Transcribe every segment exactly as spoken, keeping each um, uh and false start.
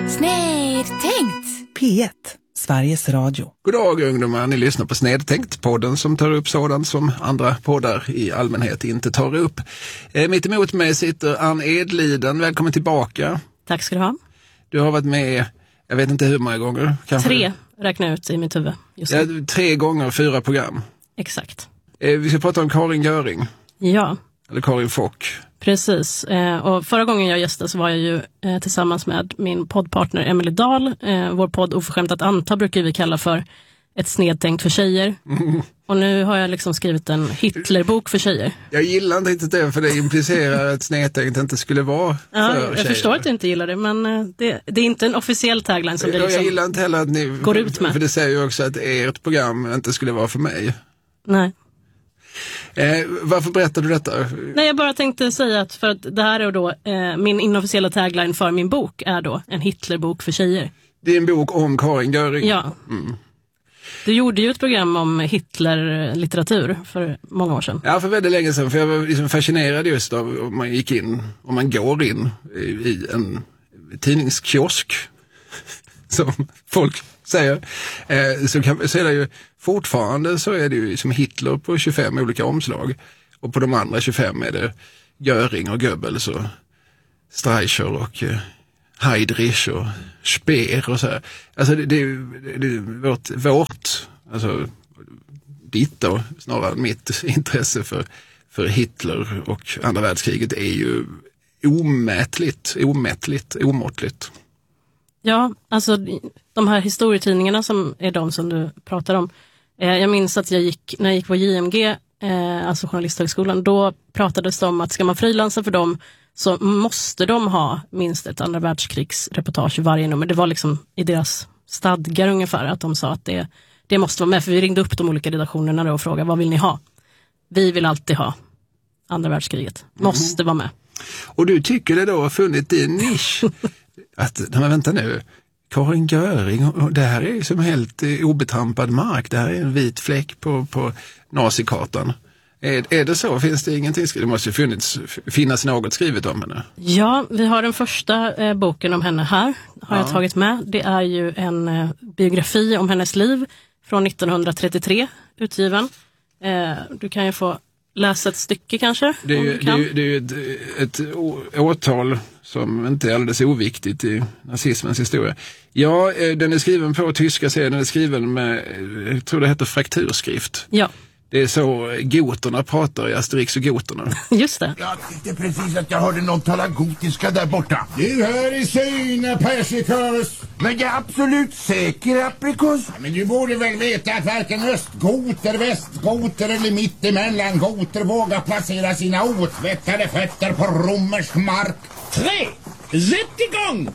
Snedtänkt. P ett, Sveriges Radio. God dag ungdomar, ni lyssnar på Snedtänkt, podden som tar upp sådant som andra poddar i allmänhet inte tar upp. Eh, mitt emot mig sitter Ann Edliden, välkommen tillbaka. Tack ska du ha. Du har varit med, jag vet inte hur många gånger. Kanske. Tre räknar ut i mitt huvud. Just ja, tre gånger, fyra program. Exakt. Eh, vi ska prata om Karin Göring. Ja. Eller Karin Fock. Precis, eh, och förra gången jag gästade så var jag ju eh, tillsammans med min poddpartner Emily Dahl. Eh, vår podd Oförskämt att anta brukar vi kalla för ett snedtänkt för tjejer. Mm. Och nu har jag liksom skrivit en Hitlerbok för tjejer. Jag gillar inte riktigt det, för det implicerar att snedtänkt inte skulle vara ja, för jag tjejer. Förstår att du inte gillar det, men eh, det, det är inte en officiell tagline som det liksom jag gillar inte heller att ni går ut med. För det säger ju också att ert program inte skulle vara för mig. Nej. Eh, varför berättar du detta? Nej, jag bara tänkte säga att för att det här är då eh, min inofficiella tagline för min bok är då en Hitlerbok för tjejer. Det är en bok om Karin Göring. Ja. Mm. Du gjorde ju ett program om Hitler-litteratur för många år sedan. Ja, för väldigt länge sedan, för jag var liksom fascinerad just av om man gick in, om man går in i, i en tidningskiosk som folk säger, eh, så, kan, så är det ju fortfarande så är det ju som Hitler på tjugofem olika omslag, och på de andra tjugofem är det Göring och Goebbels och Streicher och eh, Heydrich och Speer och så här. Alltså det, det, det är vårt, vårt alltså ditt då, snarare mitt intresse för, för Hitler och andra världskriget är ju omätligt, omätligt, omåttligt. Ja, alltså de här historietidningarna som är de som du pratar om. Eh, jag minns att jag gick, när jag gick på J M G, eh, alltså Journalisthögskolan, då pratades det om att ska man frilansa för dem så måste de ha minst ett andra världskrigsreportage i varje nummer. Det var liksom i deras stadgar ungefär att de sa att det, det måste vara med. För vi ringde upp de olika redaktionerna då och frågade, vad vill ni ha? Vi vill alltid ha andra världskriget. Måste mm. vara med. Och du tycker det då har funnit din nisch? Att, men vänta nu, Karin Göring, det här är som helt obetrampad mark. Det här är en vit fläck på, på nazikartan. Är, är det så? Finns det ingenting skrivet? Det måste ju funnits, finnas något skrivet om henne. Ja, vi har den första eh, boken om henne här. Har ja. jag tagit med. Det är ju en eh, biografi om hennes liv från nittonhundratrettiotre, utgiven. Eh, du kan ju få läsa ett stycke kanske. Det är ju, det är ju, det är ju ett, ett årtal som inte är alldeles oviktigt i nazismens historia. Ja, den är skriven på tyska serien, den är skriven med, jag tror det heter frakturskrift. Ja. Det är så goterna pratar i Asterix och goterna. Just det. Jag tyckte precis att jag hörde någon tala gotiska där borta. Du hör i syna, Persikus. Men jag är absolut säker, Aprikos. Ja, men du borde väl veta att varken östgoter, västgoter eller mittemellan goter vågar placera sina otvättade fötter på romersk mark. Tre! Sätt igång!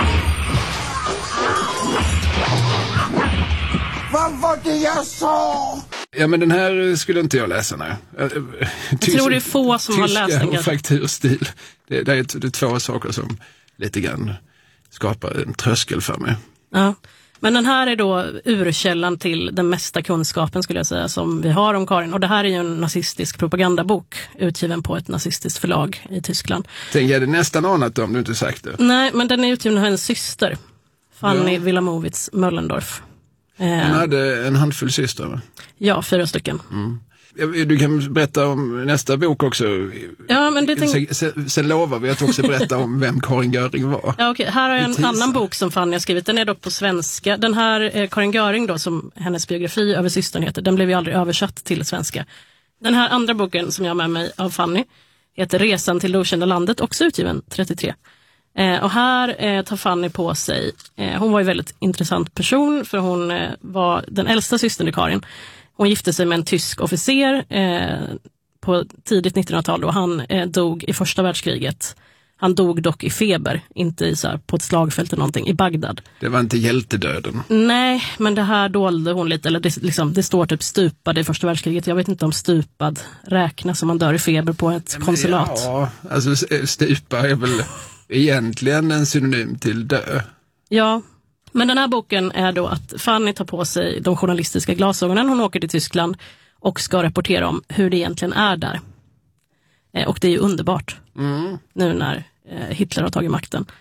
Vad var det jag sa? Ja, men den här skulle inte jag läsa nu. Jag tror det är få som har läst den. Tyska och frakturstil. Det, det, är, det är två saker som lite grann skapar en tröskel för mig. Ja, men den här är då urkällan till den mesta kunskapen skulle jag säga som vi har om Karin. Och det här är ju en nazistisk propagandabok utgiven på ett nazistiskt förlag i Tyskland. Tänk, jag hade nästan anat om du inte sagt det. Nej, men den är utgiven av hennes syster, Fanny ja. Wilhelmowitz Möllendorf. Hon hade en handfull syster, va? Ja, fyra stycken. Mm. Du kan berätta om nästa bok också. Ja, men det tänk... sen, sen lovar vi att också berätta om vem Karin Göring var. Ja, okej. Här har jag en annan bok som Fanny har skrivit. Den är dock på svenska. Den här eh, Karin Göring då, som hennes biografi över systern heter, den blev ju aldrig översatt till svenska. Den här andra boken som jag har med mig av Fanny heter Resan till det okända landet, också utgiven trettiotre. Eh, och här eh, tar Fanny på sig, eh, hon var ju en väldigt intressant person för hon eh, var den äldsta systern till Karin. Hon gifte sig med en tysk officer eh, på tidigt nittonhundratal och han eh, dog i första världskriget. Han dog dock i feber, inte i, så här, på ett slagfält eller någonting, i Bagdad. Det var inte hjältedöden. Nej, men det här dolde hon lite, eller det, liksom, det står typ stupad i första världskriget. Jag vet inte om stupad räknas som man dör i feber på ett konsulat. Ja, alltså stupa är väl egentligen en synonym till dö. Ja, men den här boken är då att Fanny tar på sig de journalistiska glasögonen. Hon åker till Tyskland och ska rapportera om hur det egentligen är där. Eh, och det är ju underbart mm. nu när eh, Hitler har tagit makten.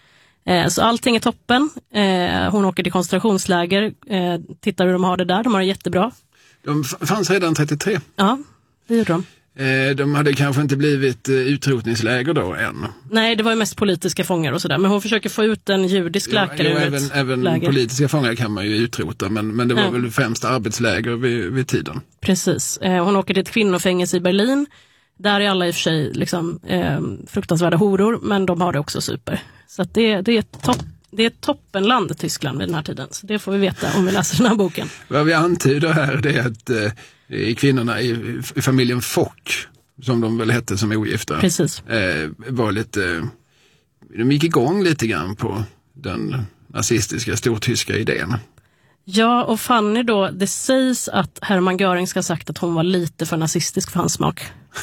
Eh, så allting är toppen. Eh, hon åker till koncentrationsläger, eh, tittar hur de har det där, de har det jättebra. De fanns redan trettiotre. Ja, det gjorde de. De hade kanske inte blivit utrotningsläger då än. Nej, det var ju mest politiska fångar och sådär. Men hon försöker få ut en judisk läkare jo, ur även, ett även läger. Politiska fångar kan man ju utrota, men, men det var ja. väl främst arbetsläger vid, vid tiden. Precis. Eh, hon åker till ett kvinnofängelse i Berlin. Där är alla i och för sig liksom, eh, fruktansvärda horor, men de har det också super. Så att det, det är topp. Det är ett toppenland, Tyskland, vid den här tiden. Så det får vi veta om vi läser den här boken. Vad vi antyder här det är att eh, kvinnorna i, i familjen Fock, som de väl hette som ogifta, Precis. Eh, var lite, eh, de gick igång lite grann på den nazistiska stortyska idén. Ja, och Fanny då, det sägs att Hermann Göring ska ha sagt att hon var lite för nazistisk för hans smak.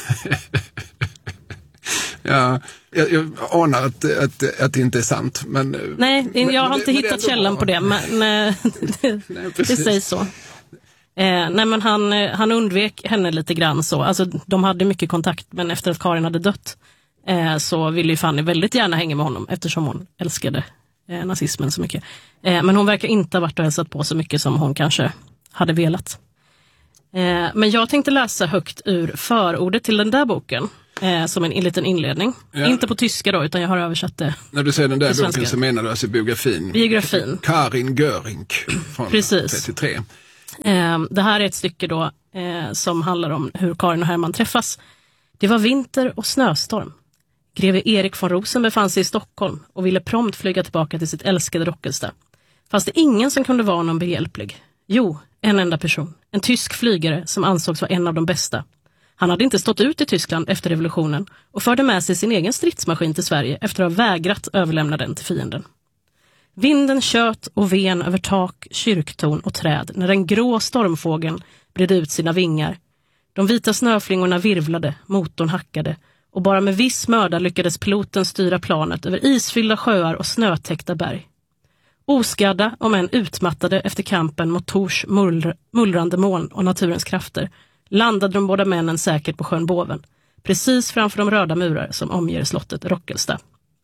Ja, jag, jag anar att, att, att det inte är sant. Men, nej, jag men, har men inte det, hittat källan på det, men det, nej, det sägs så. Eh, nej, men han, han undvek henne lite grann så. Alltså, de hade mycket kontakt, men efter att Karin hade dött eh, så ville ju Fanny väldigt gärna hänga med honom eftersom hon älskade eh, nazismen så mycket. Eh, men hon verkar inte ha varit och hälsat på så mycket som hon kanske hade velat. Eh, men jag tänkte läsa högt ur förordet till den där boken. Eh, som en, en liten inledning. Ja. Inte på tyska då, utan jag har översatt det. När du säger den där boken så menar du alltså biografin? Biografin. Karin Göring från Precis. trettiotre. Eh, det här är ett stycke då eh, som handlar om hur Karin och Hermann träffas. Det var vinter och snöstorm. Greve Erik von Rosen befann sig i Stockholm och ville prompt flyga tillbaka till sitt älskade Rockelsta. Fast det ingen som kunde vara någon behjälplig. Jo, en enda person. En tysk flygare som ansågs vara en av de bästa. Han hade inte stått ut i Tyskland efter revolutionen och förde med sig sin egen stridsmaskin till Sverige efter att ha vägrat överlämna den till fienden. Vinden kött och ven över tak, kyrktorn och träd när den grå stormfågeln bredde ut sina vingar. De vita snöflingorna virvlade, motorn hackade och bara med viss möda lyckades piloten styra planet över isfyllda sjöar och snötäckta berg. Oskadda, om än utmattade efter kampen mot Tors mullr- mullrande moln och naturens krafter, landade de båda männen säkert på sjön Boven, precis framför de röda murar som omger slottet Rockelsta.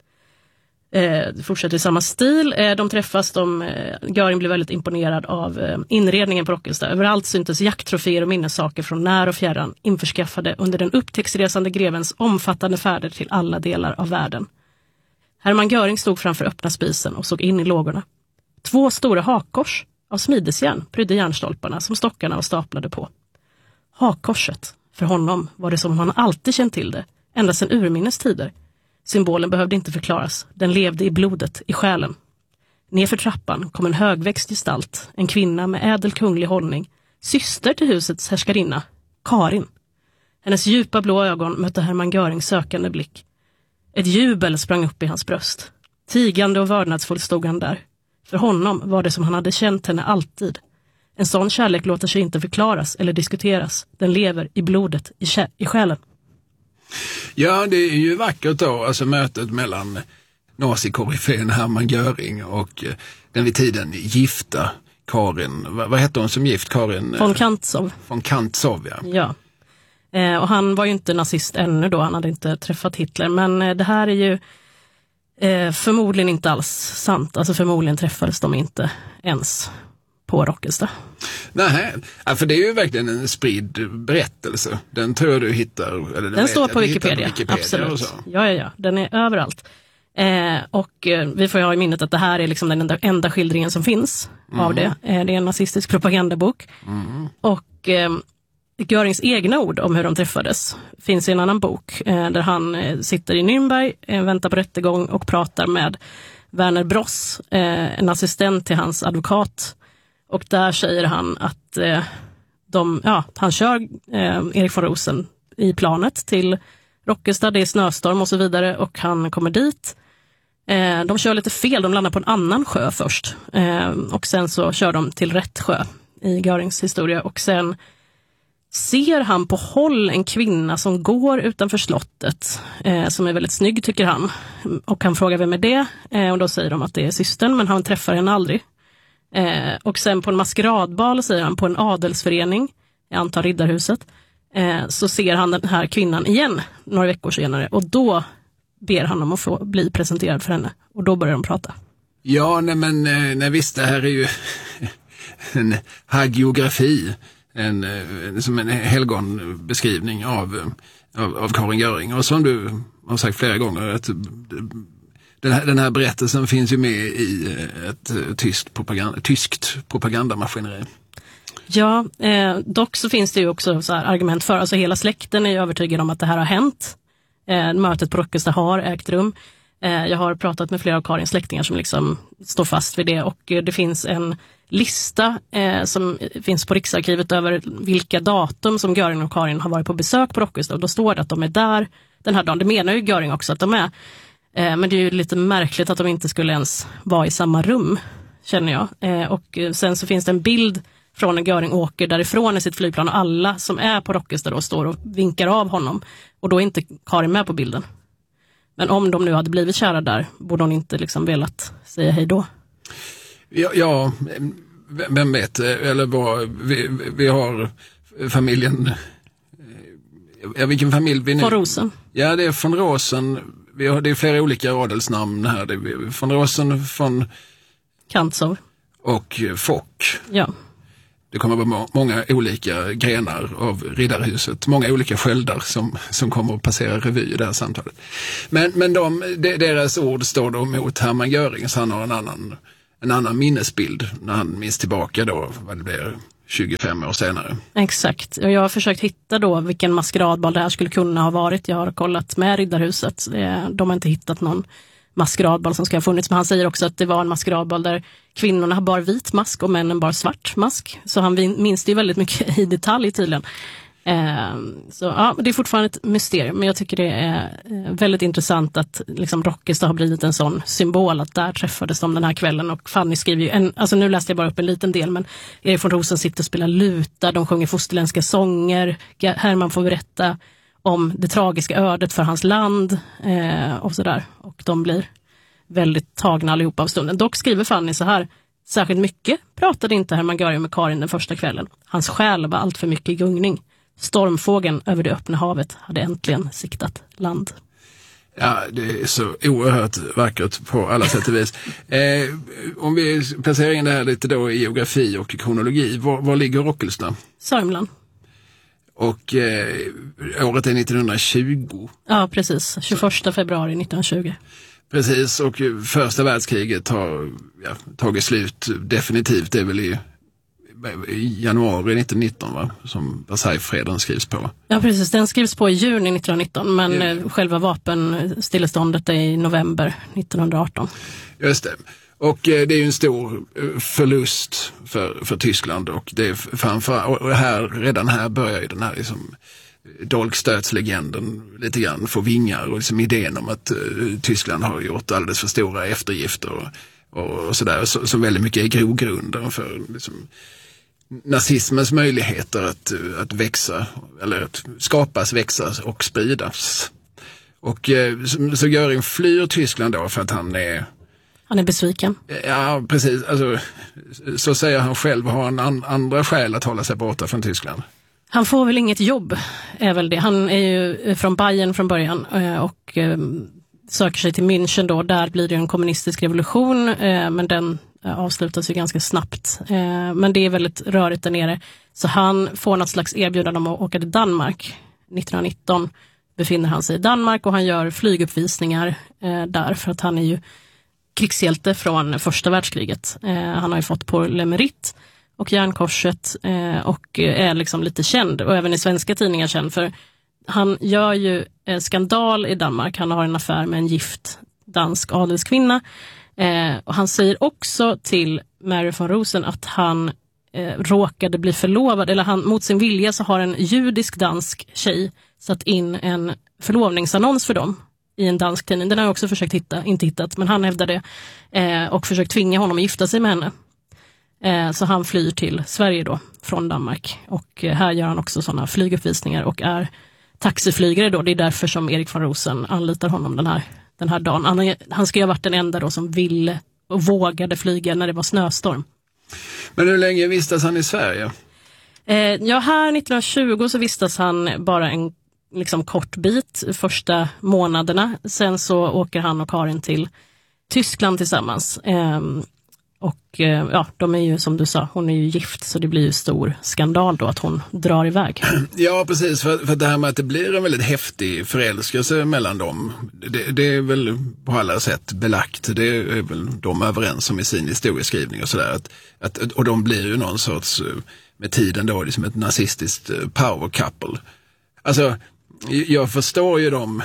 Eh, det fortsätter i samma stil. Eh, de träffas, de, eh, Göring blir väldigt imponerad av eh, inredningen på Rockelsta. Överallt syntes jakttroféer och minnessaker från när och fjärran införskaffade under den upptäcktsresande grevens omfattande färder till alla delar av världen. Hermann Göring stod framför öppna spisen och såg in i lågorna. Två stora hakkors av smidesjärn prydde järnstolparna som stockarna var staplade på. Hakkorset, för honom var det som om han alltid känt till det, ända sedan urminnes tider. Symbolen behövde inte förklaras, den levde i blodet, i själen. Nerför trappan kom en högväxt gestalt, en kvinna med ädel kunglig hållning, syster till husets härskarinna, Karin. Hennes djupa blå ögon mötte Hermann Görings sökande blick. Ett jubel sprang upp i hans bröst. Tigande och vördnadsfull stod han där. För honom var det som han hade känt henne alltid. En sån kärlek låter sig inte förklaras eller diskuteras. Den lever i blodet, i, kä- i själen. Ja, det är ju vackert då, alltså mötet mellan nazikoryfén Hermann Göring och eh, den vid tiden gifta Karin, vad, vad hette hon som gift? Karin? Von Kantzow. Von Kantzow, ja. Ja. Eh, och han var ju inte nazist ännu då, han hade inte träffat Hitler. Men eh, det här är ju eh, förmodligen inte alls sant. Alltså förmodligen träffades de inte ens på Rockelsta. Nej, för det är ju verkligen en spridd berättelse. Den tror jag du hittar. Eller den den står jag, på Wikipedia, på Wikipedia absolut. och så. Ja, ja, ja, den är överallt. Eh, och eh, vi får ju ha i minnet att det här är liksom den enda, enda skildringen som finns mm. av det. Eh, det är en nazistisk propagandabok. Mm. Och eh, Görings egna ord om hur de träffades finns i en annan bok eh, där han eh, sitter i Nürnberg, eh, väntar på rättegång och pratar med Werner Bross, eh, en assistent till hans advokat. Och där säger han att eh, de, ja, han kör eh, Erik von Rosen i planet till Rockelsta, det är snöstorm och så vidare, och han kommer dit. Eh, de kör lite fel, de landar på en annan sjö först. Eh, och sen så kör de till rätt sjö i Görings historia. Och sen ser han på håll en kvinna som går utanför slottet, eh, som är väldigt snygg tycker han. Och han frågar vem är det? Eh, och då säger de att det är systern, men han träffar henne aldrig. Eh, och sen på en maskeradbal, säger han, på en adelsförening, jag antar Riddarhuset, eh, så ser han den här kvinnan igen några veckor senare, och då ber han om att få bli presenterad för henne. Och då börjar de prata. Ja, nej men nej, visst, det här är ju en hagiografi, en, en, som en helgonbeskrivning av, av, av Karin Göring. Och som du har sagt flera gånger, att den här, den här berättelsen finns ju med i ett tyskt propaganda, tyskt propagandamaskineri. Ja, eh, dock så finns det ju också så här argument för, alltså hela släkten är ju övertygad om att det här har hänt. Eh, mötet på Rockesta har ägt rum. Eh, jag har pratat med flera av Karins släktingar som liksom står fast vid det, och eh, det finns en lista eh, som finns på Riksarkivet över vilka datum som Göring och Karin har varit på besök på Rockesta, och då står det att de är där den här dagen. Det menar ju Göring också att de är. Eh, men det är ju lite märkligt att de inte skulle ens vara i samma rum, känner jag. Eh, och sen så finns det en bild från när Göring åker därifrån i sitt flygplan, och alla som är på Rockesta då står och vinkar av honom, och då är inte Karin med på bilden. Men om de nu hade blivit kära där, borde hon inte liksom velat säga hej då? Ja, ja, vem vet, eller vad, vi, vi har familjen, ja, vilken familj vi nu? Von Rosen. Ja, det är von Rosen, vi har, det är flera olika adelsnamn här, det är von Rosen, von Kantzow och Fock. Ja. Det kommer att vara många olika grenar av Riddarhuset, många olika sköldar som, som kommer att passera revy i det här samtalet. Men, men de, de, deras ord står då mot Hermann Göring, så han har en annan, en annan minnesbild när han minns tillbaka då, vad det blir, tjugofem år senare. Exakt, och jag har försökt hitta då vilken maskeradbal det här skulle kunna ha varit. Jag har kollat med Riddarhuset, de har inte hittat någon maskeradbal som ska ha funnits, men han säger också att det var en maskeradbal där kvinnorna bar vit mask och männen bar svart mask, så han minns det ju väldigt mycket i detalj tydligen. Eh, så ja, det är fortfarande ett mysterium, men jag tycker det är väldigt intressant att liksom Rockesta har blivit en sån symbol, att där träffades de den här kvällen. Och Fanny skriver ju, en, alltså nu läste jag bara upp en liten del, men Erik von Rosen sitter och spelar luta, de sjunger fosterländska sånger, Hermann får berätta om det tragiska ödet för hans land eh, och sådär. Och de blir väldigt tagna allihopa av stunden. Dock skriver Fanny så här: särskilt mycket pratade inte Hermann Göring med Karin den första kvällen. Hans själ var allt för mycket i gungning. Stormfågeln över det öppna havet hade äntligen siktat land. Ja, det är så oerhört vackert på alla sätt och vis. Eh, om vi placerar in det här lite då i geografi och kronologi, var, var ligger Rockesta? Sörmland. Och eh, året är nittonhundratjugo. Ja, precis. tjugoförsta februari nittonhundratjugo. Precis, och första världskriget har ja, tagit slut definitivt. Det är väl i, i januari nittonhundranitton, va? Som Versaillesfreden skrivs på. Ja, precis. Den skrivs på i juni nittonhundranitton, men mm. själva vapenstilleståndet är i november nittonhundraarton. Just det. Och eh, det är ju en stor förlust för, för Tyskland, och det är framför, och här, redan här börjar ju den här liksom dolkstötslegenden lite grann få vingar, och liksom idén om att uh, Tyskland har gjort alldeles för stora eftergifter och, och, och sådär, så, så väldigt mycket är grogrunden för liksom, nazismens möjligheter att, att växa, eller att skapas, växa och spridas. Och uh, så, så Göring flyr Tyskland då för att han är Han är besviken. Ja, precis. Alltså, så säger han själv, har han an, andra skäl att hålla sig borta från Tyskland? Han får väl inget jobb, är väl det. Han är ju från Bayern från början och söker sig till München då. Där blir det en kommunistisk revolution, men den avslutas ju ganska snabbt. Men det är väldigt rörigt där nere. Så han får något slags erbjudande om att åka till Danmark. nittonhundranitton befinner han sig i Danmark, och han gör flyguppvisningar där, för att han är ju krigshjälte från första världskriget. Han har ju fått på Le Mérite och Järnkorset eh, och är liksom lite känd, och även i svenska tidningar känd, för han gör ju eh, skandal i Danmark. Han har en affär med en gift dansk adelskvinna, eh, och han säger också till Mary von Rosen att han eh, råkade bli förlovad, eller han mot sin vilja så har en judisk dansk tjej satt in en förlovningsannons för dem i en dansk tidning. Den har jag också försökt hitta, inte hittat, men han hävdade det eh, och försökt tvinga honom att gifta sig med henne. Så han flyr till Sverige då från Danmark, och här gör han också sådana flyguppvisningar och är taxiflygare då. Det är därför som Erik von Rosen anlitar honom den här, den här dagen. Han, han ska ju ha varit den enda då som ville och vågade flyga när det var snöstorm. Men hur länge vistas han i Sverige? Eh, ja, här nittonhundratjugo så vistas han bara en liksom kort bit första månaderna. Sen så åker han och Karin till Tyskland tillsammans. Ehm, och eh, ja, de är ju som du sa, hon är ju gift, så det blir ju stor skandal då att hon drar iväg. Ja, precis. För, för det här med att det blir en väldigt häftig förälskelse mellan dem, det, det är väl på alla sätt belagt. Det är väl de överens om i sin historieskrivning och sådär. Att, att, och de blir ju någon sorts, med tiden då, liksom ett nazistiskt power couple. Alltså, jag förstår ju dem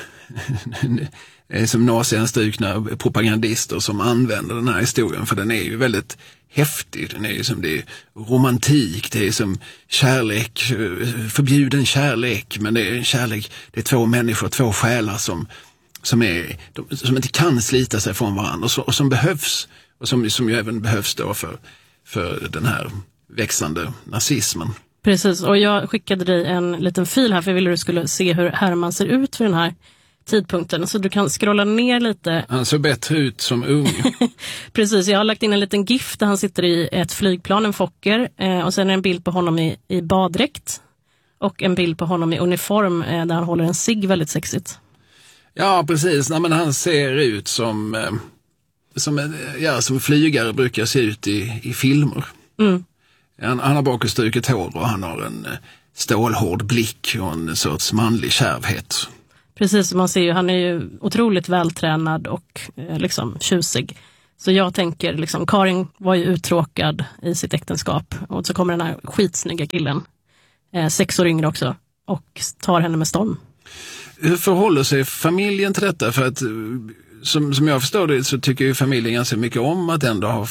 som nazianstrukna propagandister som använder den här historien, för den är ju väldigt häftig. Den är ju som det är romantik, det är som kärlek, förbjuden kärlek, men det är en kärlek, det är två människor, två själar som, som, är, som inte kan slita sig från varandra och, så, och som behövs, och som, som ju även behövs då för, för den här växande nazismen. Precis, och jag skickade dig en liten fil här för jag ville att du skulle se hur Herman ser ut för den här tidpunkten, så du kan scrolla ner lite. Han ser bättre ut som ung. Precis, jag har lagt in en liten gif där han sitter i ett flygplan, en Fokker, eh, och sen är en bild på honom i, i baddräkt och en bild på honom i uniform eh, där han håller en cigg väldigt sexigt. Ja, precis. Nej, men han ser ut som, eh, som, ja, som flygare brukar se ut i, i filmer. Mm. Han, han har bakåtstruket hår och han har en eh, stålhård blick och en sorts manlig kärvhet. Precis, man ser ju, han är ju otroligt vältränad och eh, liksom tjusig. Så jag tänker, liksom, Karin var ju uttråkad i sitt äktenskap och så kommer den här skitsnygga killen, eh, sex år yngre också, och tar henne med storm. Hur förhåller sig familjen till detta? För att som, som jag förstår det så tycker ju familjen ganska mycket om att ändå ha,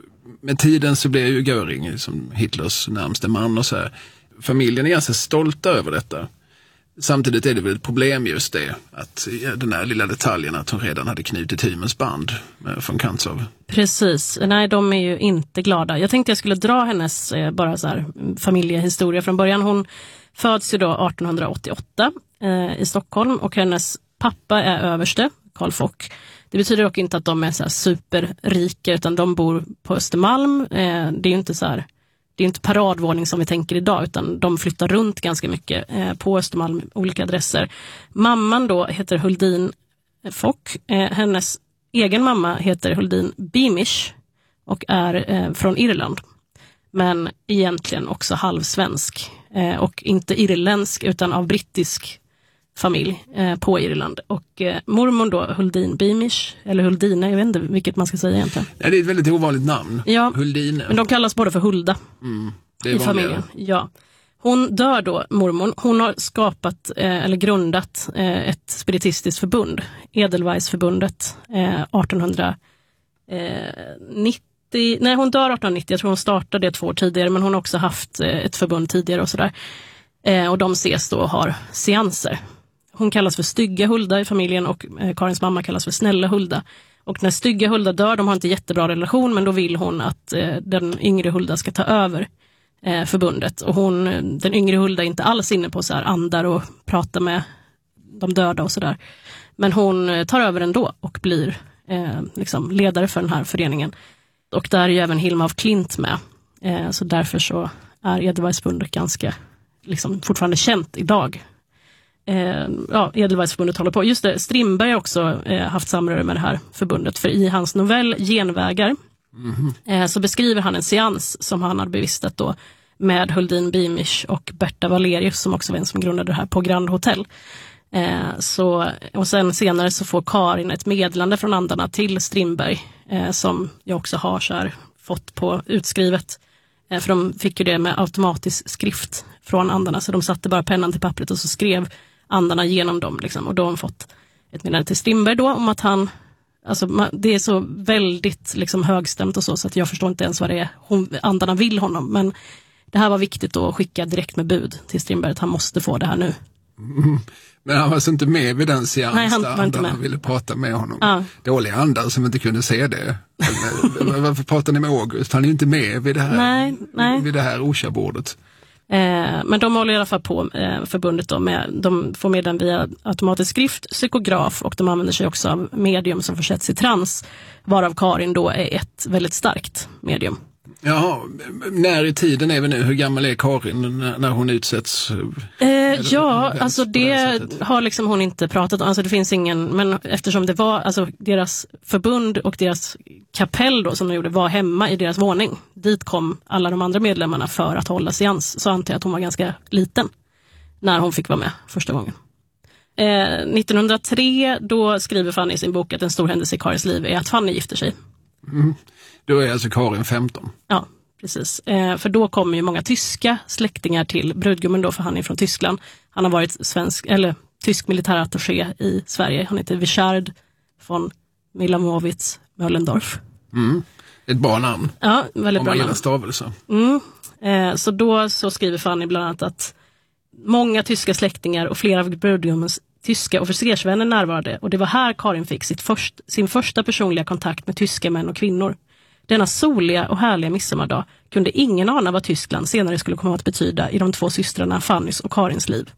med tiden så blir ju Göring som Hitlers närmaste man och så här. Familjen är ganska stolta över detta. Samtidigt är det väl ett problem just det, att den här lilla detaljen att hon redan hade knutit hymens band från Kantsov. Precis, nej de är ju inte glada. Jag tänkte jag skulle dra hennes eh, bara så här familjehistoria från början. Hon föds ju då arton åttioåtta eh, i Stockholm och hennes pappa är överste, Karl Fock. Det betyder dock inte att de är så här superrika utan de bor på Östermalm. Eh, det är ju inte så här, det är inte paradvåning som vi tänker idag utan de flyttar runt ganska mycket eh, på Östermalm, olika adresser. Mamman då heter Huldin Fock. Eh, hennes egen mamma heter Huldin Beamish och är eh, från Irland. Men egentligen också halvsvensk eh, och inte irländsk utan av brittisk familj eh, på Irland. Och eh, mormor då, Huldin Beamish, eller Huldina, jag vet inte vilket man ska säga egentligen. Ja, det är ett väldigt ovanligt namn. Ja, Huldine. Men de kallas båda för Hulda mm, det är i familjen. Ja. Hon dör då, mormor. Hon har skapat, eh, eller grundat eh, ett spiritistiskt förbund, Edelweissförbundet, eh, arton nittio. Nej, hon dör arton nittio, jag tror hon startade det två år tidigare, men hon har också haft eh, ett förbund tidigare och sådär. Eh, och de ses då och har seanser. Hon kallas för Stygga Hulda i familjen och eh, Karins mamma kallas för Snälla Hulda. Och när Stygga Hulda dör, de har inte jättebra relation, men då vill hon att eh, den yngre Hulda ska ta över eh, förbundet. Och hon, den yngre Hulda är inte alls inne på så här andar och prata med de döda och sådär. Men hon eh, tar över ändå och blir eh, liksom ledare för den här föreningen. Och där är ju även Hilma af Klint med. Eh, så därför så är Edelweissförbundet ganska liksom fortfarande känt idag. Eh, ja, Edelweissförbundet håller på. Just det, Strindberg har också eh, haft samröre med det här förbundet. För i hans novell Genvägar mm-hmm. eh, så beskriver han en seans som han hade bevistat då med Huldin Beamish och Berta Valerius som också var en som grundade det här på Grand Hotel. Eh, så, och sen senare så får Karin ett meddelande från andarna till Strindberg eh, som jag också har så här, fått på utskrivet. Eh, för de fick ju det med automatisk skrift från andarna, så de satte bara pennan till pappret och så skrev andarna genom dem. Liksom. Och då har de fått ett meddelande till Strindberg då om att han, alltså det är så väldigt liksom, högstämt och så, så att jag förstår inte ens vad det är hon, andarna vill honom. Men det här var viktigt då att skicka direkt med bud till Strindberg att han måste få det här nu. Mm. Men han var alltså inte med vid den seans. Nej, han där var inte med. Han ville prata med honom. Ja. Dåliga andar som inte kunde se det. Varför pratar ni med August? Han är ju inte med vid det här, nej, nej. Vid det här Orsa-bordet. Eh, men de håller i alla fall på eh, förbundet då med, de får med den via automatisk skrift, psykograf och de använder sig också av medium som försätts i trans, varav Karin då är ett väldigt starkt medium. Jaha, när i tiden är vi nu? Hur gammal är Karin när, när hon utsätts? Eh, ja, alltså det, det har liksom hon inte pratat om. Alltså det finns ingen, men eftersom det var, alltså deras förbund och deras kapell då som de gjorde var hemma i deras våning. Dit kom alla de andra medlemmarna för att hålla seans. Så antar jag att hon var ganska liten när hon fick vara med första gången. Eh, nittonhundratre då skriver Fanny i sin bok att en stor händelse i Karins liv är att Fanny gifter sig. Mm. Då är alltså Karin femton. Ja, precis. Eh, för då kommer ju många tyska släktingar till brudgummen då, för han är från Tyskland. Han har varit svensk, eller tysk militärattaché i Sverige. Han heter Wichard von Milamowitz Möllendorf. Mm. Ett bra namn. Ja, väldigt om bra man namn. gillar stavelser. Mm. Eh, så då så skriver Fanny bland annat att många tyska släktingar och flera av brudgummens tyska officersvänner närvarade, och det var här Karin fick sitt först, sin första personliga kontakt med tyska män och kvinnor. Denna soliga och härliga midsommardag kunde ingen ana vad Tyskland senare skulle komma att betyda i de två systrarna Fannys och Karins liv.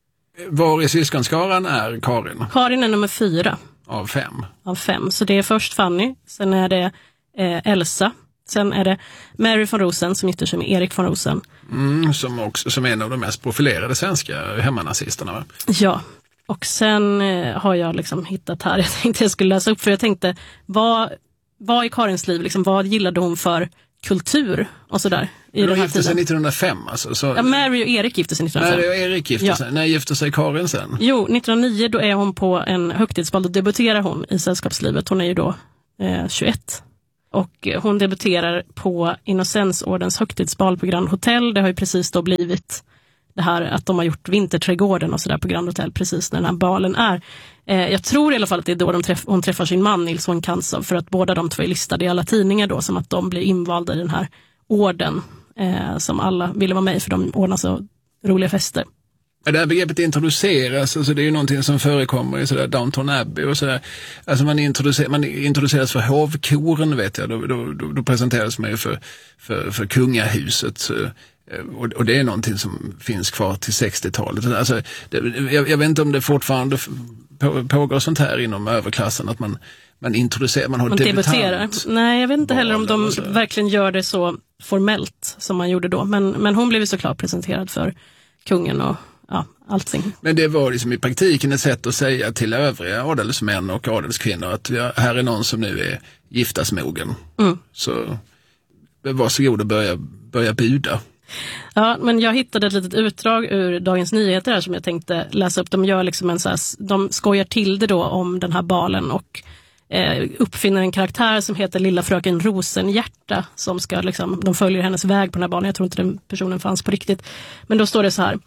Var i syskonskaran är Karin? Karin är nummer fyra. Av fem? Av fem. Så det är först Fanny, sen är det eh, Elsa, sen är det Mary von Rosen som gifter sig med Erik von Rosen. Mm, som, också, som är en av de mest profilerade svenska hemmanazisterna, va? Ja, och sen eh, har jag liksom hittat här, jag tänkte jag skulle läsa upp, för jag tänkte, vad, vad i Karins liv, liksom, vad gillade hon för kultur och sådär i de den här gifte sig tiden? nittonhundrafem alltså. Så... Ja, Mary och Erik gifte sig nittonhundrafem. Mary och Erik gifte ja. sig. När gifte sig Karin sen? Jo, nittonhundraniio då är hon på en högtidsbal, då debuterar hon i sällskapslivet. Hon är ju då eh, tjugoett. Och hon debuterar på Innocensordens högtidsbal på Grand Hotel. Det har ju precis då blivit det här att de har gjort Vinterträdgården och sådär på Grand Hotel precis när den här balen är. Eh, jag tror i alla fall att det är då de träff- hon träffar sin man Nils von Kantzow, för att båda de två är listade i alla tidningar då som att de blir invalda i den här orden eh, som alla ville vara med i, för de ordnar så roliga fester. Det här begreppet introduceras, alltså det är ju någonting som förekommer i sådär Downton Abbey och sådär. Alltså man, introducer, man introduceras för hovkoren, vet jag. Då, då, då, då presenteras man ju för, för, för kungahuset. Och, och det är någonting som finns kvar till sextiotalet. Alltså, det, jag, jag vet inte om det fortfarande på, pågår sånt här inom överklassen, att man, man introducerar, man har man debuterar. debutant. Nej, jag vet inte heller om de verkligen gör det så formellt som man gjorde då. Men, men hon blev såklart presenterad för kungen och ja, allting. Men det var liksom i praktiken ett sätt att säga till övriga adelsmän och adelskvinnor att ja, här är någon som nu är giftasmogen. Mm. Så varsågod och börja, börja buda. Ja, men jag hittade ett litet utdrag ur Dagens Nyheter här som jag tänkte läsa upp. De gör liksom en så här, de skojar till det då om den här balen och eh, uppfinner en karaktär som heter Lilla fröken Rosenhjärta, som ska liksom, de följer hennes väg på den här balen. Jag tror inte den personen fanns på riktigt. Men då står det så här: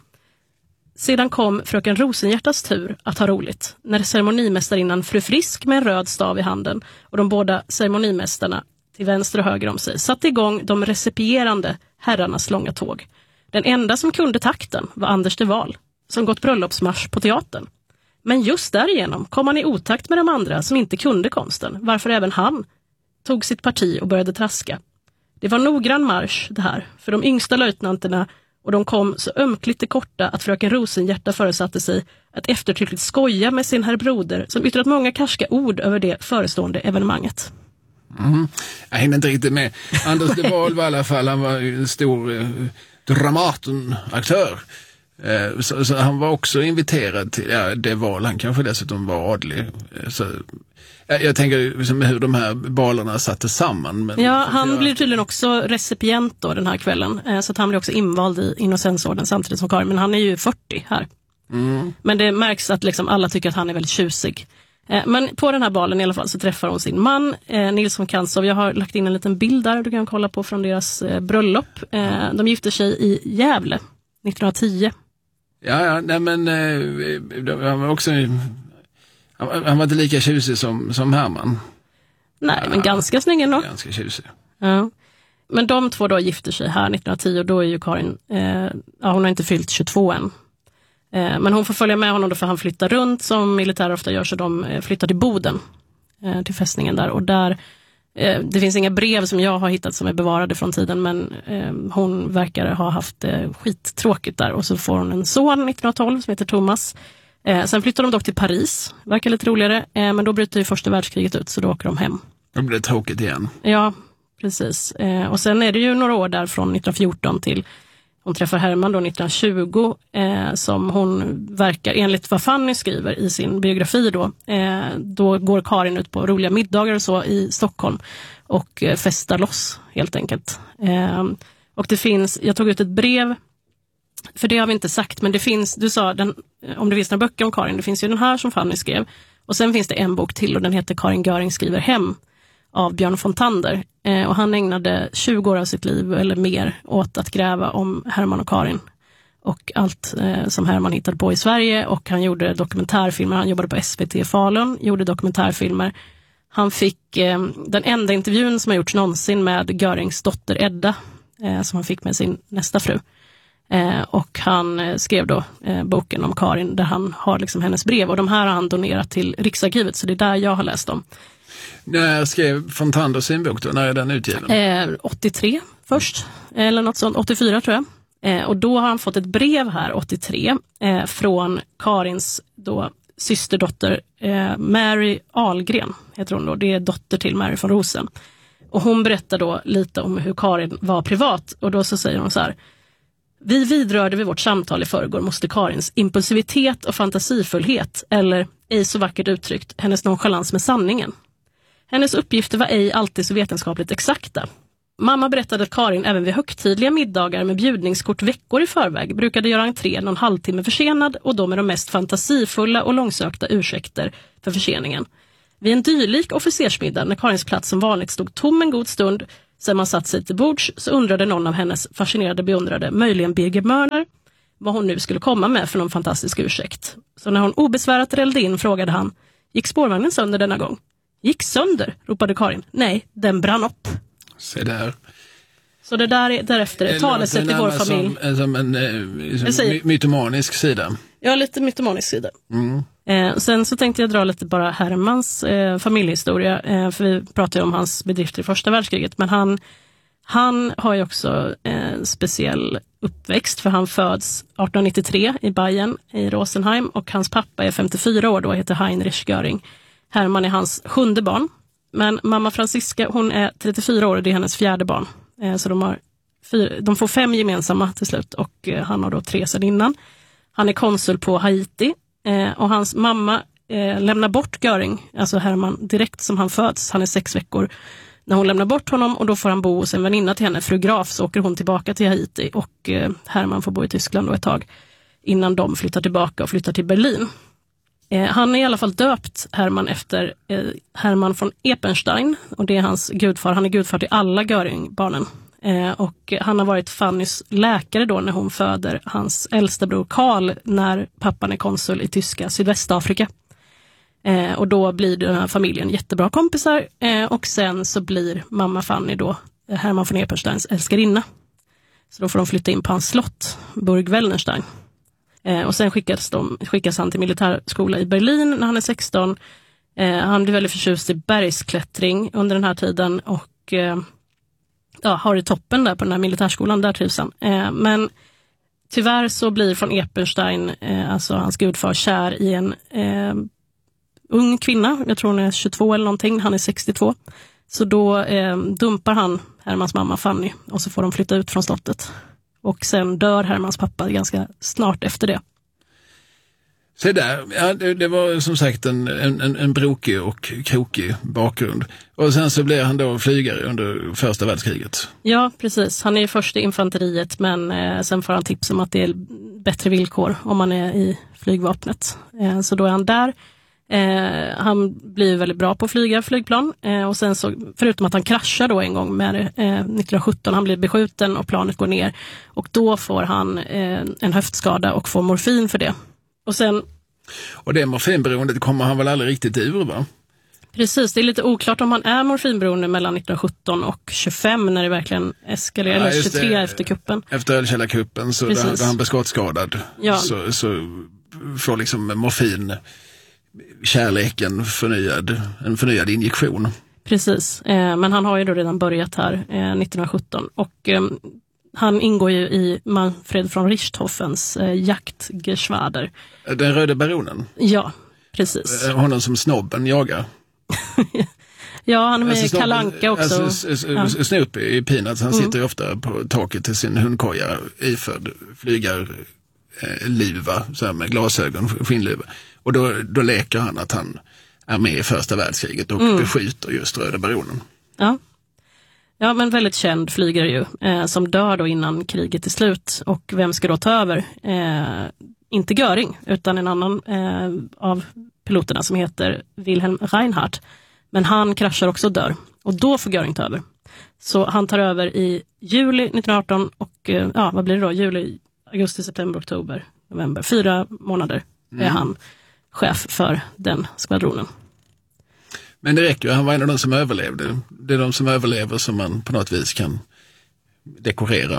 sedan kom fröken Rosenhjärtas tur att ha roligt, när ceremonimästarinnan Fru Frisk med en röd stav i handen och de båda ceremonimästarna till vänster och höger om sig satte igång de recipierande herrarnas långa tåg. Den enda som kunde takten var Anders de Wahl, som gått bröllopsmarsch på teatern. Men just därigenom kom han i otakt med de andra som inte kunde konsten, varför även han tog sitt parti och började traska. Det var noggrann marsch det här, för de yngsta löjtnanterna, och de kom så ömkligt korta att fröken Rosenhjärta föresatte sig att eftertryckligt skoja med sin herr broder, som yttrat många karska ord över det förestående evenemanget. Mm. Jag hinner inte riktigt med. Anders de Wahl var i alla fall, han var en stor eh, Dramaten-aktör. Eh, så, så han var också inviterad till, ja, de Wahl, han kanske dessutom var adlig. Så, jag, jag tänker liksom hur de här balerna satte samman. Men, ja, han jag... blir tydligen också recipient då den här kvällen. Eh, så att han blir också invald i Innocensorden samtidigt som Karin, men han är ju fyrtio här. Mm. Men det märks att liksom alla tycker att han är väldigt tjusig. Men på den här balen i alla fall så träffar hon sin man, eh, Nils von Kantzow. Jag har lagt in en liten bild där du kan kolla på från deras eh, bröllop. Eh, de gifter sig i Gävle nittonhundratio. Ja, ja, nej men eh, han var också han, han var inte lika tjusig som, som Herman. Nej, ja, men ganska snygg ändå. Ganska tjusig. Ja. Men de två då gifter sig här nittonhundratio, och då är ju Karin, eh, ja, hon har inte fyllt tjugotvå än. Men hon får följa med honom då, för han flyttar runt som militärer ofta gör, så de flyttar till Boden, till fästningen där. Och där, det finns inga brev som jag har hittat som är bevarade från tiden, men hon verkar ha haft skittråkigt där. Och så får hon en son nittonhundratolv som heter Thomas. Sen flyttar de dock till Paris, verkar lite roligare, men då bryter ju första världskriget ut, så då åker de hem. Då blir det tråkigt igen. Ja, precis. Eh, och sen är det ju några år där från nittonhundrafjorton till hon träffar Herman då nittonhundratjugo eh, som hon verkar, enligt vad Fanny skriver i sin biografi då, eh, då går Karin ut på roliga middagar och så i Stockholm och eh, festar loss helt enkelt. Eh, och det finns, jag tog ut ett brev, för det har vi inte sagt, men det finns, du sa den, om det finns några böcker om Karin, det finns ju den här som Fanny skrev och sen finns det en bok till och den heter Karin Göring skriver hem av Björn Fontander. Eh, och han ägnade tjugo år av sitt liv eller mer åt att gräva om Herman och Karin och allt eh, som Herman hittade på i Sverige, och han gjorde dokumentärfilmer. Han jobbade på S V T Falun, gjorde dokumentärfilmer. Han fick eh, den enda intervjun som har gjorts någonsin med Görings dotter Edda, eh, som han fick med sin nästa fru. Eh, och han eh, skrev då eh, boken om Karin där han har liksom hennes brev, och de här har han donerat till Riksarkivet, så det är där jag har läst dem. När skrev Fontander sin bok då? När är den utgiven? Eh, åttiotre först, eller något sånt, åttiofyra tror jag. Eh, och då har han fått ett brev här, åttiotre, eh, från Karins då systerdotter eh, Mary Ahlgren, heter hon då. Det är dotter till Mary von Rosen. Och hon berättar då lite om hur Karin var privat, och då så säger hon så här: vi vidrörde vid vårt samtal i förrgår måste Karins impulsivitet och fantasifullhet, eller ej så vackert uttryckt, hennes nonchalans med sanningen. Hennes uppgifter var ej alltid så vetenskapligt exakta. Mamma berättade att Karin även vid högtidliga middagar med bjudningskort veckor i förväg brukade göra entré någon halvtimme försenad, och då med de mest fantasifulla och långsökta ursäkter för förseningen. Vid en dylik officersmiddag, när Karins plats som vanligt stod tom en god stund sedan man satt sig till bords, så undrade någon av hennes fascinerade beundrade, möjligen Birger Mörner, vad hon nu skulle komma med för någon fantastisk ursäkt. Så när hon obesvärat rällde in frågade han: gick spårvagnen sönder denna gång? Gick sönder, ropade Karin. Nej, den brann upp. Se där. Så det där är därefter ett talesätt i vår familj. Som, som en eh, som my- mytomanisk sida. Ja, lite mytomanisk sida. Mm. Eh, sen så tänkte jag dra lite bara Hermans eh, familjehistoria. Eh, för vi pratade ju om hans bedrifter i första världskriget. Men han, han har ju också en eh, speciell uppväxt. För han föds arton nittiotre i Bayern i Rosenheim. Och hans pappa är femtiofyra år då, heter Heinrich Göring. Herman är hans sjunde barn. Men mamma Franziska, hon är trettiofyra år och det är hennes fjärde barn. Eh, så de, har fyra, de får fem gemensamma till slut, och eh, han har då tre sedan innan. Han är konsul på Haiti eh, och hans mamma eh, lämnar bort Göring, alltså Herman, direkt som han föds. Han är sex veckor när hon lämnar bort honom, och då får han bo hos en väninna till henne, fru Graf, så åker hon tillbaka till Haiti, och eh, Herman får bo i Tyskland då ett tag innan de flyttar tillbaka och flyttar till Berlin. Eh, han är i alla fall döpt, Herman, efter eh, Herman von Epenstein, och det är hans gudfar. Han är gudfar till alla Göring-barnen. Eh, och han har varit Fannys läkare då när hon föder hans äldsta bror Karl, när pappan är konsul i tyska Sydvästafrika. Eh, och då blir den här familjen jättebra kompisar, eh, och sen så blir mamma Fanny då Herman von Epensteins älskarinna. Så då får de flytta in på hans slott, Burg Wellenstein. Eh, och sen skickas, de, skickas han till militärskola i Berlin när han är sexton. Eh, han blir väldigt förtjust i bergsklättring under den här tiden, och eh, ja, har i toppen där på den här militärskolan, där trivs han. Eh, men tyvärr så blir von Epenstein, eh, alltså hans gudfar, kär i en eh, ung kvinna. Jag tror hon är tjugotvå eller någonting, han är sextiotvå. Så då eh, dumpar han Hermans mamma Fanny, och så får de flytta ut från slottet. Och sen dör Hermans pappa ganska snart efter det. Se där, ja, det, det var som sagt en, en, en brokig och krokig bakgrund. Och sen så blir han då flygare under första världskriget. Ja, precis. Han är ju först i infanteriet, men eh, sen får han tips om att det är bättre villkor om man är i flygvapnet. Eh, så då är han där. Eh, han blir väldigt bra på att flyga flygplan, eh, och sen så, förutom att han kraschar då en gång med eh, nittonhundrasjutton, han blir beskjuten och planet går ner, och då får han eh, en höftskada och får morfin för det. Och sen, och det morfinberoendet kommer han väl aldrig riktigt ur, va? Precis, det är lite oklart om han är morfinberoende mellan nittonhundrasjutton och tjugofem, när det verkligen eskalerar, ja, eller tjugotre det, efter kuppen. Efter Ölkällarkuppen, så där, där han blev skottskadad, ja. så, så får liksom morfin kärleken förnyad, en förnyad injektion. Precis, eh, men han har ju då redan börjat här eh, nittonhundrasjutton, och eh, han ingår ju i Manfred von Richthofens eh, jaktgeschwader. Den röde baronen? Ja, precis. Honom som snobben jagar. Ja, han är med i Alltså, Kalle Anka också. Alltså, Ja. Snoop i Peanuts, han Mm. sitter ju ofta på taket till sin hundkoja iförd flygarliva, så här med glasögon, skinnluva. Och då, då leker han att han är med i första världskriget och Mm. beskjuter just Röda baronen. Ja. Ja, men väldigt känd flygare ju, eh, som dör då innan kriget är slut. Och vem ska då ta över? Eh, inte Göring, utan en annan eh, av piloterna som heter Wilhelm Reinhardt. Men han kraschar också och dör. Och då får Göring ta över. Så han tar över i juli nittonhundraarton och eh, ja, vad blir det då? Juli, augusti, september, oktober, november. Fyra månader är Mm. han chef för den skvadronen. Men det räcker ju, han var en av de som överlevde. Det är de som överlever som man på något vis kan dekorera.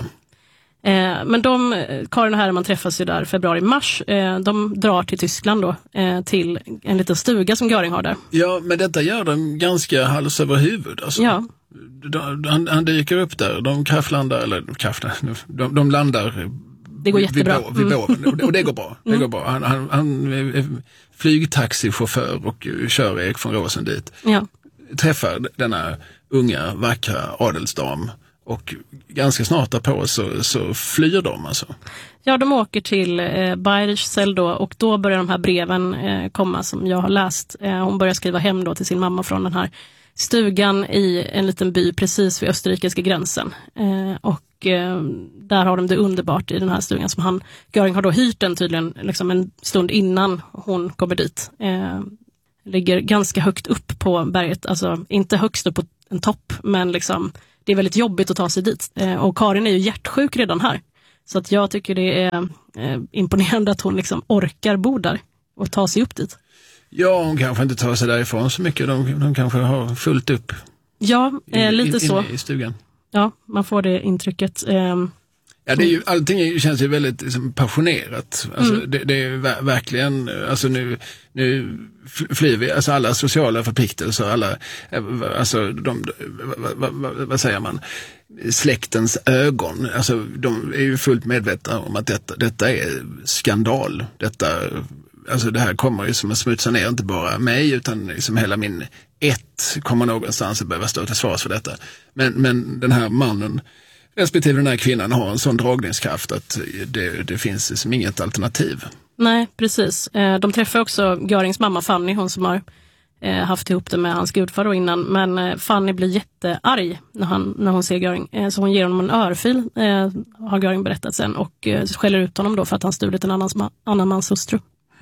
Eh, men de, Karin och Herman träffas ju där februari-mars. Eh, de drar till Tyskland då, eh, till en liten stuga som Göring har där. Ja, men detta gör de ganska hals över huvud. Alltså. Ja. De, han, han dyker upp där, de kraftlandar, eller kraftlandar, de, de landar Det går vid, jättebra. vid, vid båren, och, det, och det går bra. Det Mm. går bra. Han, han, han är flygtaxichaufför och kör Erik von Rosen dit. Ja. Träffar denna unga, vackra adelsdam och ganska snart därpå så, så flyr de alltså. Ja, de åker till eh, Bayerischzell då, och då börjar de här breven eh, komma som jag har läst. Eh, hon börjar skriva hem då till sin mamma från den här stugan i en liten by precis vid österrikiska gränsen. Eh, och eh, där har de det underbart i den här stugan som han, Göring har då hyrt den tydligen liksom en stund innan hon kommer dit. Eh, ligger ganska högt upp på berget, alltså inte högst upp på en topp, men liksom det är väldigt jobbigt att ta sig dit. Eh, och Karin är ju hjärtsjuk redan här. Så att jag tycker det är eh, imponerande att hon liksom orkar bo där och ta sig upp dit. Ja, hon kanske inte tar sig därifrån så mycket. De, de kanske har fullt upp Ja, eh, in, lite in, så. in i stugan. Ja, man får det intrycket. Eh, Ja, det är ju, allting är, känns ju väldigt liksom, passionerat. Alltså, Mm. det, det är ver- verkligen, alltså nu, nu flyr vi, alltså alla sociala förpliktelser, alla, eh, alltså de, vad, vad, vad säger man, släktens ögon, alltså de är ju fullt medvetna om att detta, detta är skandal. Detta, alltså det här kommer ju som att smutsa ner inte bara mig utan liksom hela min ett kommer någonstans att behöva stå till svars för detta. Men, men den här mannen respektive den här kvinnan har en sån dragningskraft att det, det finns liksom inget alternativ. nej, precis. Eh, de träffar också Görings mamma Fanny, hon som har eh, haft ihop det med hans gudfar då innan. Men eh, Fanny blir jättearg när, han, när hon ser Göring. Eh, så hon ger honom en örfil, eh, har Göring berättat sen. Och eh, skäller ut honom då för att han stulit en annans ma- annan mans hustru.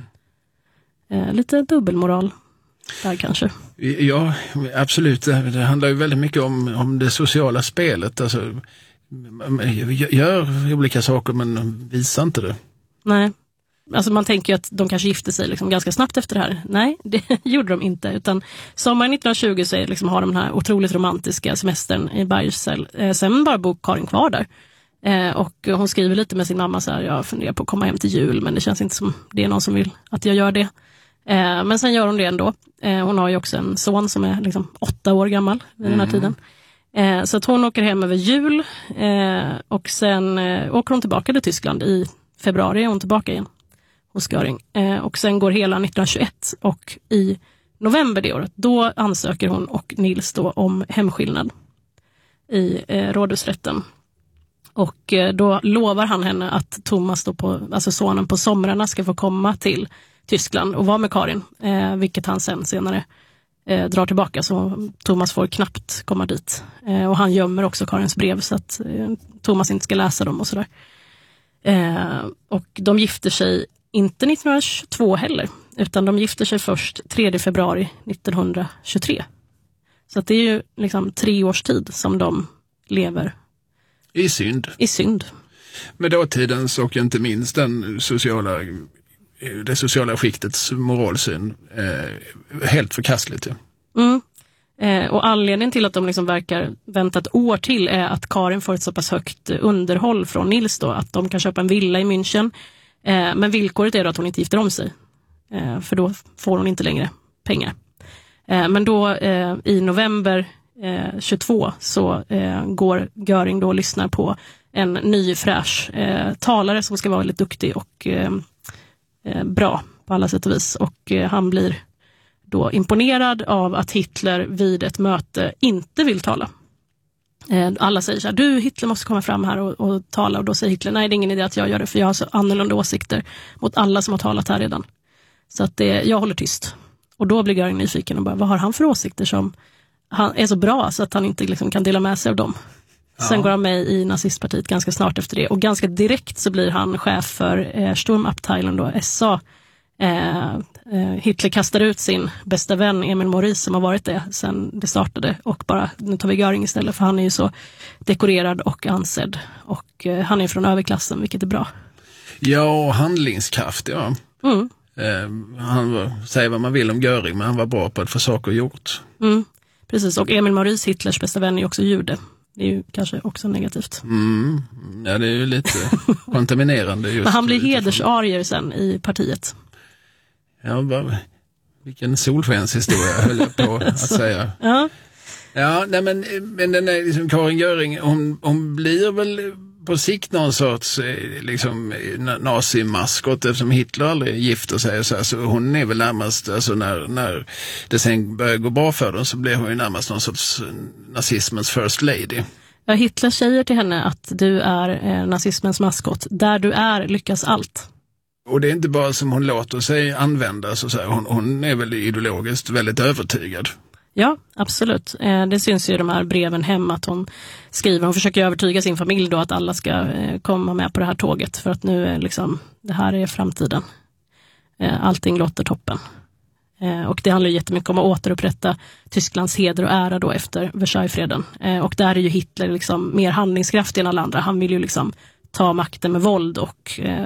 Eh, lite dubbelmoral där kanske. Ja, absolut. Det, det handlar ju väldigt mycket om, om det sociala spelet. Alltså, gör olika saker men visa inte det. Nej, alltså man tänker ju att de kanske gifte sig liksom ganska snabbt efter det här. Nej, det gjorde de inte. Utan sommaren nittonhundratjugo så är liksom, har de den här otroligt romantiska semestern i Bayerischzell. Eh, sen bara bor Karin kvar där. Eh, och hon skriver lite med sin mamma så här, jag funderar på att komma hem till jul men det känns inte som det är någon som vill att jag gör det. Eh, men sen gör hon det ändå. Eh, hon har ju också en son som är liksom åtta år gammal vid den här Mm. tiden. Eh, så att hon åker hem över jul eh, och sen eh, åker hon tillbaka till Tyskland i februari är hon tillbaka igen hos Göring. Eh, och sen går hela nittonhundratjugoett och i november det året, då ansöker hon och Nils då om hemskillnad i eh, rådhusrätten. Och eh, då lovar han henne att Thomas då på, alltså sonen på somrarna ska få komma till Tyskland och vara med Karin, eh, vilket han sen senare eh, drar tillbaka, så Thomas får knappt komma dit. Eh, och han gömmer också Karins brev så att eh, Thomas inte ska läsa dem och sådär. Eh, och de gifter sig inte nittonhundratjugotvå heller, utan de gifter sig först tredje februari nittonhundratjugotre. Så att det är ju liksom tre års tid som de lever I synd. i synd. Med dåtidens och inte minst den sociala, det sociala skiktets moralsyn eh, helt förkastligt. Ja. Mm. Eh, och anledningen till att de liksom verkar vänta ett år till är att Karin får ett så pass högt underhåll från Nils då, att de kan köpa en villa i München. Eh, men villkoret är då att hon inte gifter om sig. Eh, för då får hon inte längre pengar. Eh, men då eh, i november eh, tjugotvå så eh, går Göring då och lyssnar på en ny fräsch eh, talare som ska vara väldigt duktig och eh, eh, bra på alla sätt och vis. Och eh, han blir då imponerad av att Hitler vid ett möte inte vill tala. Alla säger så här, du Hitler måste komma fram här och, och tala, och då säger Hitler, nej det är ingen idé att jag gör det, för jag har så annorlunda åsikter mot alla som har talat här redan. Så att det, jag håller tyst. Och då blir Göring nyfiken och bara, vad har han för åsikter som han är så bra så att han inte liksom kan dela med sig av dem. Ja. Sen går han med i nazistpartiet ganska snart efter det, och ganska direkt så blir han chef för eh, Sturmabteilung då, S A. Eh, eh, Hitler kastar ut sin bästa vän Emil Maurice som har varit det sedan det startade, och bara, nu tar vi Göring istället, för han är ju så dekorerad och ansedd, och eh, han är från överklassen, vilket är bra. Ja, handlingskraft, ja. Mm. Eh, han var, säger vad man vill om Göring, men han var bra på att få saker gjort. Mm. Precis, och Emil Maurice, Hitlers bästa vän, är också jude. Det är ju kanske också negativt. Mm. Ja, det är ju lite kontaminerande. Just men han blir hedersarier sen i partiet. Ja, bara, vilken solskenshistoria höll jag på att säga. Ja, ja nej, men, men den är liksom, Karin Göring, hon, hon blir väl på sikt någon sorts liksom, nazimaskot, eftersom Hitler aldrig gifter sig. Så, alltså, hon är väl närmast, alltså, när, när det sen börjar gå bra för dem, så blir hon ju närmast någon sorts nazismens first lady. Ja, Hitler säger till henne att du är eh, nazismens maskot. Där du är lyckas allt. Och det är inte bara som hon låter sig användas, så, så här, hon, hon är väl ideologiskt väldigt övertygad. Ja, absolut. Eh, det syns ju i de här breven hem att hon skriver. Hon försöker övertyga sin familj då att alla ska eh, komma med på det här tåget. För att nu är liksom, det här är framtiden. Eh, allting låter toppen. Eh, och det handlar ju jättemycket om att återupprätta Tysklands heder och ära då efter Versaillesfreden. Eh, och där är ju Hitler liksom mer handlingskraftig än alla andra. Han vill ju liksom ta makten med våld och eh,